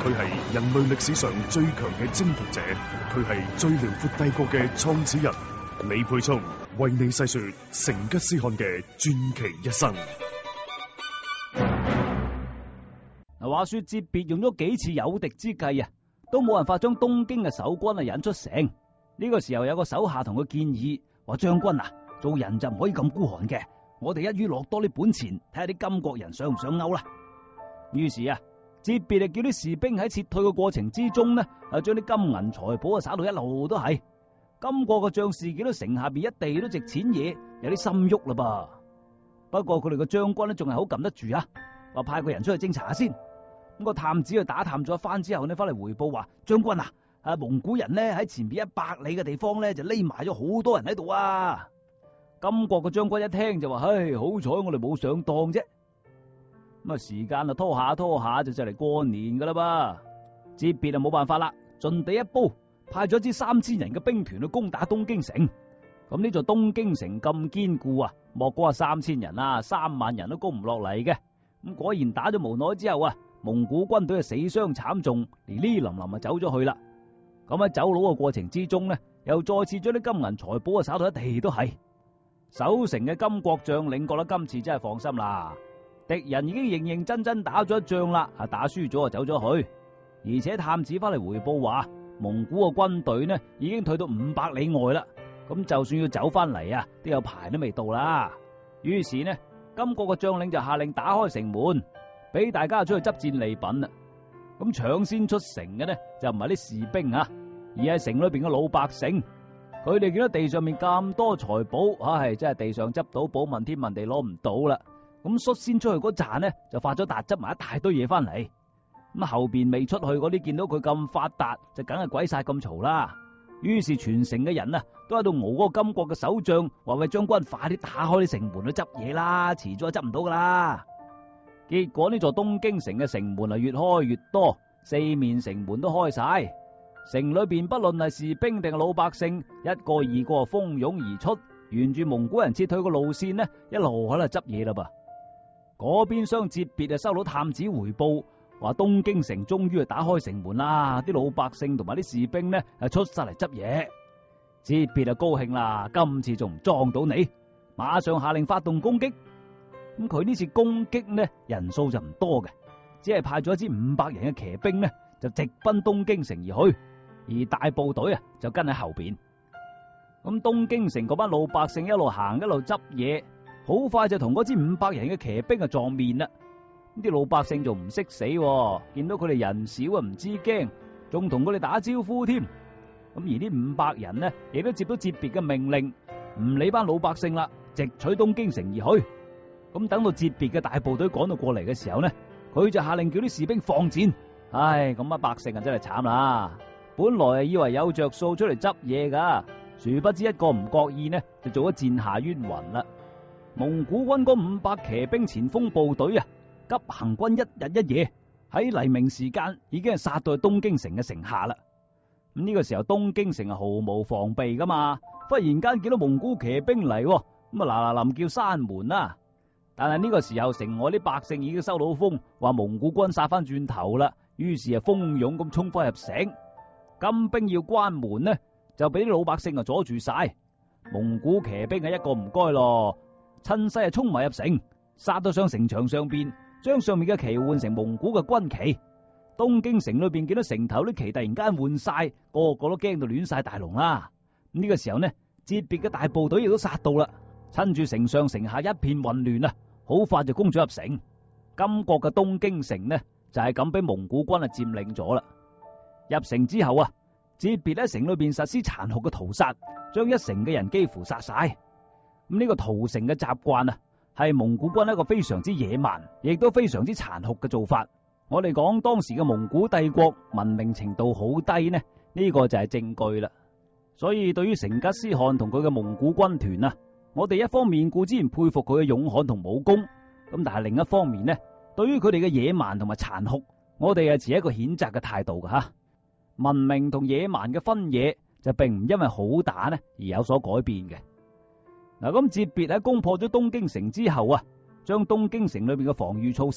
佢係人類歷史上最強嘅征服者，佢係最遼闊帝國嘅創始人。李沛聰為你細說成吉思汗嘅傳奇一生。 嗱，話說哲別用咗幾次誘敵之計啊，都冇辦法將東京嘅守軍引出城。呢個時候有個手下同佢建議話：將軍啊，做人就唔可以咁孤寒嘅，我哋一於落多啲本錢，睇下啲金國人想唔想勾啦。於是啊，哲別就叫啲士兵喺撤退嘅過程之中呢，將啲金銀財寶撒到一路都係。金國嘅將士見到城下邊一地都值錢嘢，有啲心喐啦噃。不過佢哋嘅將軍呢，仲係好撳得住啊，話派個人出去偵查下先。咁個探子去打探咗一番之後呢，翻嚟回報話：將軍啊，蒙古人呢喺前邊100里嘅地方呢，就匿埋咗好多人喺度啊。金國嘅將軍一聽就話：唉，好彩我哋冇上當啫。咁啊，時間啊拖下就嚟過年噶啦噃。哲別就冇辦法啦，盡地一煲，派咗支3000人嘅兵團去攻打東京城。咁呢座東京城咁堅固啊，莫講話3000人啊，3萬人都攻唔落嚟嘅。咁果然打咗無耐之後啊，蒙古軍隊啊死傷慘重，連呢林啊走咗去啦。咁喺走佬嘅過程之中呢，又再次將啲金銀財寶啊撒到一地都係。守城嘅金國將領覺得今次真係放心啦，敵人已經認認真真打咗一仗啦，打輸咗就走咗去。而且探子翻嚟回報話，蒙古嘅軍隊呢已經退到500里外啦。咁就算要走翻嚟啊，都有排都未到啦。於是呢，金國嘅將領就下令打開城門，俾大家出去執戰利品啦。咁搶先出城嘅呢就唔係啲士兵啊，而係城裏邊嘅老百姓。佢哋見到地上面咁多財寶，真係地上執到寶，問天問地攞唔到啦。咁率先出去嗰陣呢，就發咗達，執埋一大堆嘢翻嚟。咁後邊未出去嗰啲見到佢咁發達，就梗係鬼晒咁嘈啦。於是全城嘅人啊，都喺度熬嗰個金國嘅守將，話喂，將軍快啲打開啲城門去執嘢啦，遲咗就執唔到噶啦。結果呢座東京城嘅城門啊越開越多，四面城門都開晒。城裏邊不論係士兵定係老百姓，一個二個蜂擁而出，沿住蒙古人撤退嘅路線呢，一路喺度執嘢啦噃。嗰邊廂哲別收到探子回報，話東京城終於係打開城門啦，啲老百姓同埋啲士兵呢出晒嚟執嘢。哲別就高興啦，今次仲唔撞到你，馬上下令發動攻擊。咁佢呢次攻擊呢，人數就唔多嘅，只係派咗一支500人嘅騎兵呢，就直奔東京城而去，而大部隊啊就跟喺後邊。咁東京城嗰班老百姓一路行一路執嘢，好快就同嗰支500人嘅騎兵啊撞面啦。啲老百姓就唔識死，見到佢哋人少啊唔知驚，仲同佢哋打招呼添。咁而呢500人呢，亦都接到哲別嘅命令，唔理班老百姓啦，直取東京城而去。咁等到哲別嘅大部隊趕到過嚟嘅時候呢，佢就下令叫啲士兵放箭。唉，咁啊百姓啊真係慘啦！本來以為有着數出嚟執嘢噶，殊不知一個唔覺意呢，就做咗箭下冤魂啦。蒙古軍嗰500騎兵前鋒部隊啊，急行軍一日一夜，喺黎明時間已經係殺到去東京城嘅城下啦。咁呢個時候東京城係毫無防備噶嘛，忽然間見到蒙古騎兵嚟，咁啊嗱嗱臨叫閂門啦。但係呢個時候城外啲百姓已經收到風，話蒙古軍殺翻轉頭啦，於是啊蜂擁咁衝翻入城。金兵要關門呢，就俾啲老百姓啊阻住晒。蒙古騎兵啊一個唔該咯，趁勢啊衝埋入城，殺到上城牆上邊，將上面嘅旗換成蒙古嘅軍旗。東京城裏邊見到城頭啲旗突然間換晒，個個都驚到亂晒大龍啦。呢個時候呢，哲別嘅大部隊亦都殺到啦，趁住城上城下一片混亂啊，好快就攻咗入城。金國嘅東京城呢，就係咁俾蒙古軍啊佔領咗啦。入城之後啊，哲別喺城裏邊實施殘酷嘅屠殺，將一城嘅人幾乎殺晒。咁呢個屠城嘅習慣啊，係蒙古軍一個非常之野蠻，亦都非常之殘酷嘅做法。我哋講當時嘅蒙古帝國文明程度好低呢，呢個就係證據啦。所以對於成吉思汗同佢嘅蒙古軍團啊，我哋一方面固然佩服佢嘅勇悍同武功，咁但係另一方面呢，對於佢哋嘅野蠻同埋殘酷，我哋係持一個譴責嘅態度噶吓。文明同野蠻嘅分野就並唔因為好打呢而有所改變嘅。嗱，咁哲別喺攻破咗東京城之後啊，將東京城裏邊嘅防禦措施